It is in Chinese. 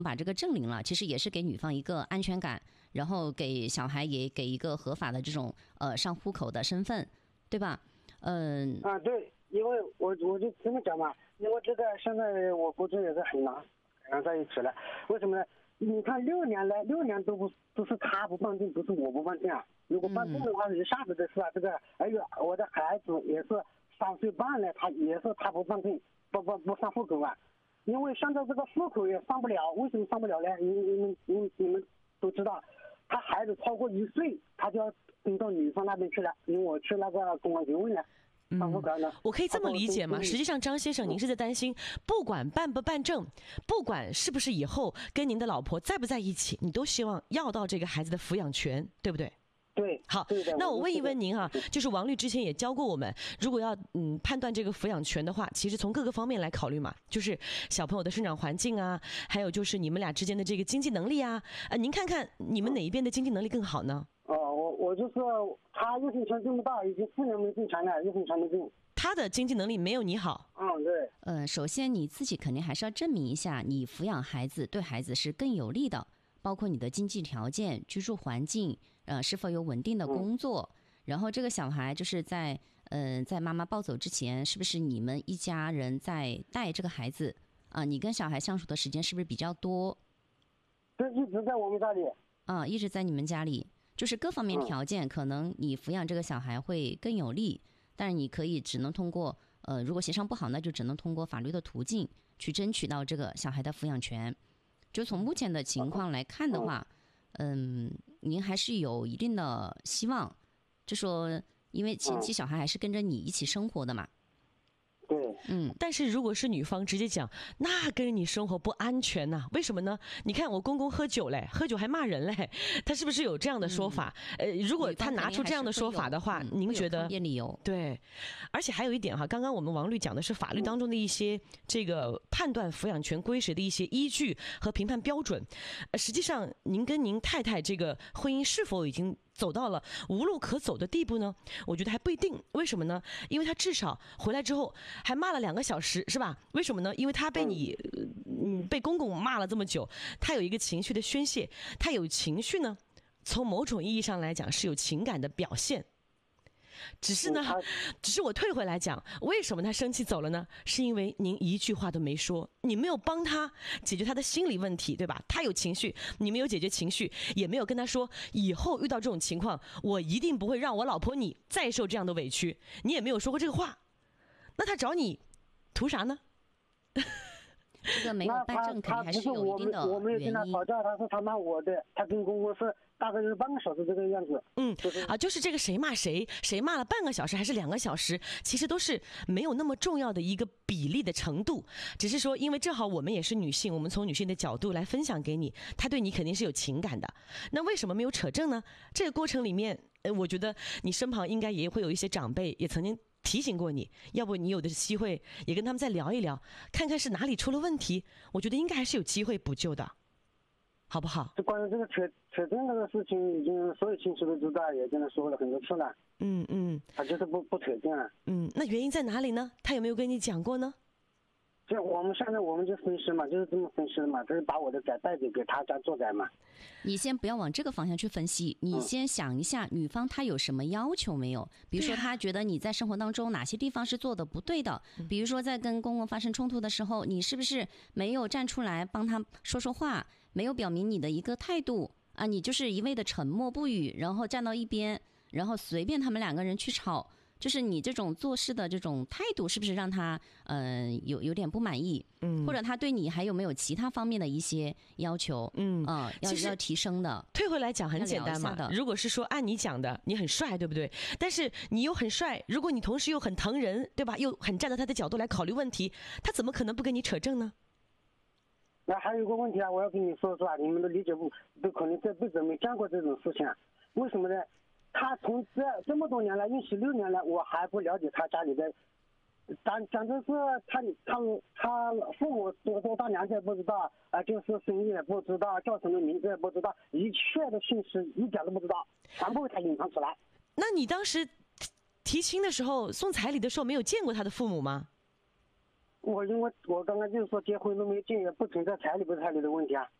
把这个证领了，其实也是给女方一个安全感，然后给小孩也给一个合法的这种上户口的身份，对吧？ 对，因为我就这么讲嘛，因为这个现在我估计也是很难在一起了。为什么呢？你看6年来，6年都是他不办证，不是我不办证啊。如果办证的话，一下子的事啊，这个我的孩子也是3岁半了，他也是他不办证，不上户口啊。因为现在这个户口也上不了，为什么上不了呢？你们都知道，他孩子超过1岁，他就要跟到女方那边去了，因为我去那个公安局问了。 我可以这么理解吗？实际上张先生您是在担心，不管办不办证，不管是不是以后跟您的老婆在不在一起，你都希望要到这个孩子的抚养权，对不对？ 对， 好，那我问一问您哈，就是王律之前也教过我们，如果要判断这个抚养权的话，其实从各个方面来考虑嘛，就是小朋友的生长环境啊，还有就是你们俩之间的这个经济能力啊，您看看你们哪一边的经济能力更好呢？ 我就是他一分钱挣不到，已经4年没挣钱了，一分钱没挣。 他的经济能力没有你好。 对。 首先你自己肯定还是要证明一下，你抚养孩子对孩子是更有利的，包括你的经济条件、居住环境，是否有稳定的工作。然后这个小孩就是在妈妈抱走之前，是不是你们一家人在带这个孩子啊？你跟小孩相处的时间是不是比较多？ 对，一直在我们家里。 一直在你们家里。就是各方面条件，可能你抚养这个小孩会更有利，但是你可以只能通过如果协商不好，那就只能通过法律的途径去争取到这个小孩的抚养权。就从目前的情况来看的话，您还是有一定的希望，就说因为前期小孩还是跟着你一起生活的嘛。 对， 但是如果是女方直接讲，那跟着你生活不安全呐？为什么呢？你看我公公喝酒嘞，喝酒还骂人嘞，他是不是有这样的说法？如果他拿出这样的说法的话，您觉得？ 理由。 对，而且还有一点哈，刚刚我们王律讲的是法律当中的一些这个判断抚养权归谁的一些依据和评判标准。实际上，您跟您太太这个婚姻是否已经走到了无路可走的地步呢？我觉得还不一定。为什么呢？因为他至少回来之后还骂了2个小时，是吧？为什么呢？因为他被你被公公骂了这么久，他有一个情绪的宣泄，他有情绪呢，从某种意义上来讲是有情感的表现。只是我退回来讲，为什么他生气走了呢？是因为您一句话都没说，你没有帮他解决他的心理问题，对吧？他有情绪，你没有解决情绪，也没有跟他说以后遇到这种情况，我一定不会让我老婆你再受这样的委屈，你也没有说过这个话。那他找你图啥呢？ 这个没有办证肯定还是有一定的原因。 我没有跟他吵架，他说他骂我的，他跟公公是大概是半个小时这个样子。 就是这个谁骂谁，谁骂了半个小时还是2个小时，其实都是没有那么重要的一个比例的程度。只是说，因为正好我们也是女性，我们从女性的角度来分享给你，他对你肯定是有情感的。那为什么没有扯证呢？这个过程里面，我觉得你身旁应该也会有一些长辈也曾经提醒过你，要不你有的机会也跟他们再聊一聊，看看是哪里出了问题。我觉得应该还是有机会补救的，好不好？ 就关于这个扯证这个事情，已经所有亲戚都知道，也跟他说了很多次了。他就是不扯证啊。 那原因在哪里呢？他有没有跟你讲过呢？ 就我们现在就分析嘛，就是这么分析的嘛，就是把我的改带给他家做改嘛。 你先不要往这个方向去分析，你先想一下女方她有什么要求没有？比如说她觉得你在生活当中哪些地方是做的不对的，比如说在跟公公发生冲突的时候，你是不是没有站出来帮他说话，没有表明你的一个态度啊？你就是一味的沉默不语，然后站到一边，然后随便他们2个人去吵。就是你这种做事的这种态度，是不是让他有点不满意？或者他对你还有没有其他方面的一些要求？要提升的。 退回来讲很简单嘛，如果是说按你讲的，你很帅，对不对？但是你又很帅，如果你同时又很疼人，对吧？又很站在他的角度来考虑问题，他怎么可能不跟你扯证呢？ 那还有一个问题啊，我要跟你说啊，你们都理解不？都可能这辈子没见过这种事情啊？为什么呢？他从这么多年来，认识6年了，我还不了解他家里的，讲的是他父母多大年纪也不知道啊，就是生意也不知道，叫什么名字也不知道，一切的信息一点都不知道，全部他隐藏起来。 那你当时提亲的时候送彩礼的时候没有见过他的父母吗？ 因为我刚刚就是说结婚都没有进，也不存在彩礼不彩礼的问题啊。